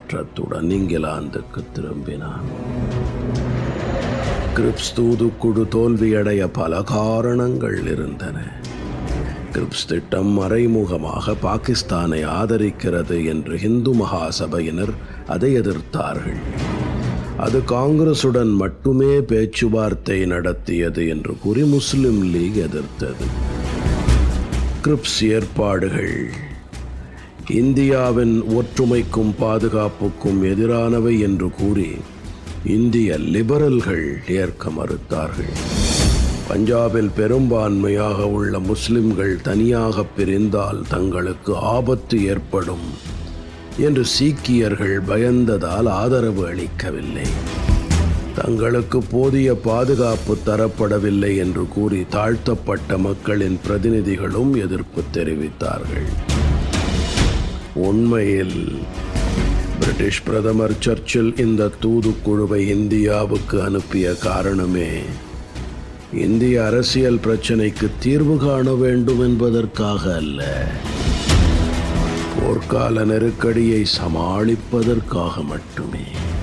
ஏமாற்றத்துடன் இங்கிலாந்துக்கு திரும்பினான். கிரிப்ஸ் தூதுக்குழு தோல்வியடைய பல காரணங்கள் இருந்தன. கிரிப்ஸ் திட்டம் மறைமுகமாக பாகிஸ்தானை ஆதரிக்கிறது என்று இந்து மகாசபையினர் அதை எதிர்த்தார்கள். அது காங்கிரசுடன் மட்டுமே பேச்சுவார்த்தை நடத்தியது என்று கூறி முஸ்லிம் லீக் எதிர்த்தது. கிரிப்ஸ் ஏற்பாடுகள் இந்தியாவின் ஒற்றுமைக்கும் பாதுகாப்புக்கும் எதிரானவை என்று கூறி இந்திய லிபரல்கள் ஏற்க மறுத்தார்கள். பஞ்சாபில் பெரும்பான்மையாக உள்ள முஸ்லிம்கள் தனியாக பிரிந்தால் தங்களுக்கு ஆபத்து ஏற்படும் என்று சீக்கியர்கள் பயந்ததால் ஆதரவு அளிக்கவில்லை. தங்களுக்கு போதிய பாதுகாப்பு தரப்படவில்லை என்று கூறி தாழ்த்தப்பட்ட மக்களின் பிரதிநிதிகளும் எதிர்ப்பு தெரிவித்தார்கள். உண்மையில் பிரிட்டிஷ் பிரதமர் சர்ச்சில் இந்த தூதுக்குழுவை இந்தியாவுக்கு அனுப்பிய காரணமே இந்திய அரசியல் பிரச்சினைக்கு தீர்வு காண வேண்டும் என்பதற்காக அல்ல, போர்க்கால நெருக்கடியை சமாளிப்பதற்காக மட்டுமே.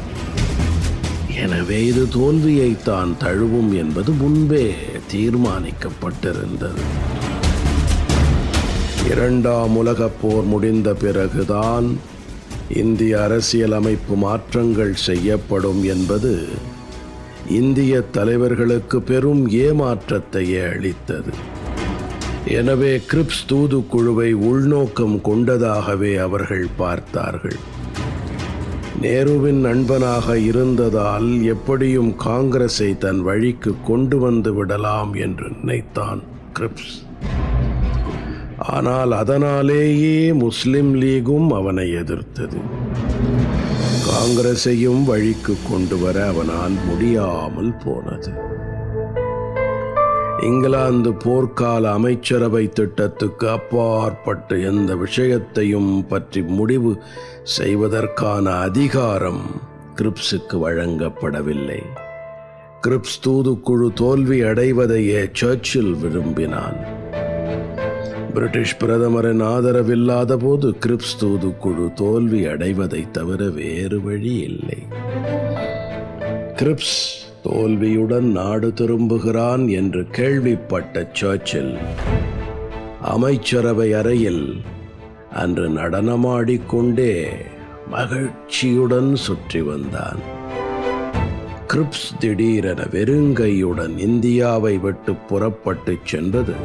எனவே இது தோல்வியை தான் தழுவும் என்பது முன்பே தீர்மானிக்கப்பட்டிருந்தது. இரண்டாம் உலகப் போர் முடிந்த பிறகுதான் இந்திய அரசியலமைப்பு மாற்றங்கள் செய்யப்படும் என்பது இந்திய தலைவர்களுக்கு பெரும் ஏமாற்றத்தையே அளித்தது. எனவே கிரிப்ஸ் தூதுக்குழுவை உள்நோக்கம் கொண்டதாகவே அவர்கள் பார்த்தார்கள். நேருவின் நண்பனாக இருந்ததால் எப்படியும் காங்கிரஸை தன் வழிக்கு கொண்டு வந்து விடலாம் என்று நினைத்தான் கிரிப்ஸ். ஆனால் அதனாலேயே முஸ்லிம் லீகும் அவனை எதிர்த்தது. காங்கிரஸையும் வழிக்கு கொண்டு வர அவனால் முடியாமல் போனது. இங்கிலாந்து போர்க்கால அமைச்சரவை திட்டத்துக்கு அப்பாற்பட்டு எந்த விஷயத்தையும் பற்றி முடிவு செய்வதற்கான அதிகாரம் கிரிப்ஸுக்கு வழங்கப்படவில்லை. கிரிப்ஸ் தூதுக்குழு தோல்வி அடைவதையே சர்ச்சில் விரும்பினான். பிரிட்டிஷ் பிரதமரின் ஆதரவில்லாத போது கிரிப்ஸ் தூதுக்குழு தோல்வி அடைவதை தவிர வேறு வழி இல்லை. கிரிப்ஸ் தோல்வியுடன் நாடு திரும்புகிறான் என்று கேள்விப்பட்ட சர்ச்சில் அமைச்சரவை அறையில் அன்று நடனமாடிக்கொண்டே மகிழ்ச்சியுடன் சுற்றி வந்தான். கிரிப்ஸ் திடீரென வெறுங்கையுடன் இந்தியாவை விட்டு புறப்பட்டு சென்றது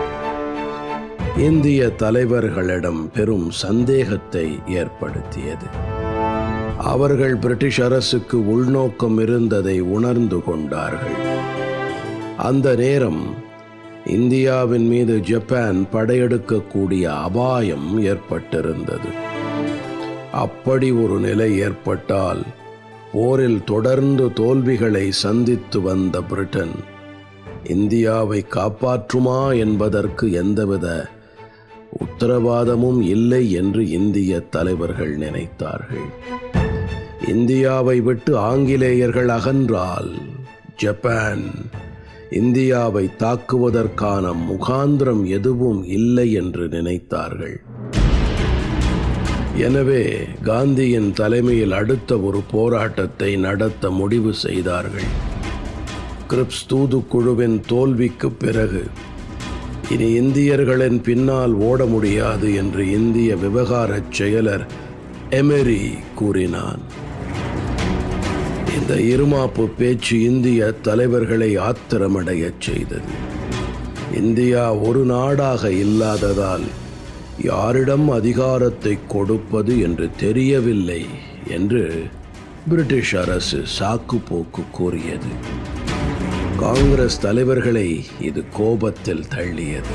இந்திய தலைவர்களிடம் பெரும் சந்தேகத்தை ஏற்படுத்தியது. அவர்கள் பிரிட்டிஷ் அரசுக்கு உள்நோக்கம் இருந்ததை உணர்ந்து கொண்டார்கள். அந்த நேரம் இந்தியாவின் மீது ஜப்பான் படையெடுக்கக்கூடிய அபாயம் ஏற்பட்டிருந்தது. அப்படி ஒரு நிலை ஏற்பட்டால் போரில் தொடர்ந்து தோல்விகளை சந்தித்து வந்த பிரிட்டன் இந்தியாவை காப்பாற்றுமா என்பதற்கு எந்தவித உத்தரவாதமும் இல்லை என்று இந்திய தலைவர்கள் நினைத்தார்கள். இந்தியாவை விட்டு ஆங்கிலேயர்கள் அகன்றால் ஜப்பான் இந்தியாவை தாக்குவதற்கான முகாந்திரம் எதுவும் இல்லை என்று நினைத்தார்கள். எனவே காந்தியின் தலைமையில் அடுத்த ஒரு போராட்டத்தை நடத்த முடிவு செய்தார்கள். கிரிப்ஸ் தூதுக்குழுவின் தோல்விக்கு பிறகு இனி இந்தியர்களின் பின்னால் ஓட முடியாது என்று இந்திய விவகாரச் செயலர் எமெரி கூறினான். இந்த இருமாப்பு பேச்சு இந்திய தலைவர்களை ஆத்திரமடையச் செய்தது. இந்தியா ஒரு நாடாக இல்லாததால் யாரிடம் அதிகாரத்தை கொடுப்பது என்று தெரியவில்லை என்று பிரிட்டிஷ் அரசு சாக்குப்போக்கு கூறியது. காங்கிரஸ் தலைவர்களை இது கோபத்தில் தள்ளியது.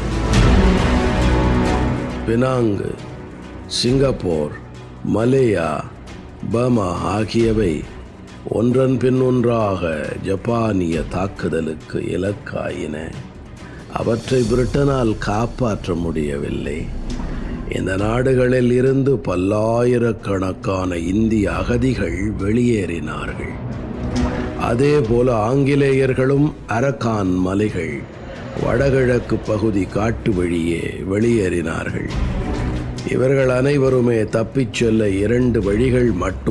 பினாங், சிங்கப்பூர், மலேயா, பர்மா ஆகியவை ஒன்றன் பின் ஒன்றாக ஜப்பானிய தாக்குதலுக்கு இலக்காயின. அவற்றை பிரிட்டனால் காப்பாற்ற முடியவில்லை. இந்த நாடுகளில் இருந்து பல்லாயிரக்கணக்கான இந்திய அகதிகள் வெளியேறினார்கள். அதேபோல ஆங்கிலேயர்களும் அரக்கான் மலைகள் வடகிழக்கு பகுதி காட்டு வழியே வெளியேறினார்கள். இவர்கள் அனைவருமே தப்பிச் செல்ல 2 வழிகள் மட்டும்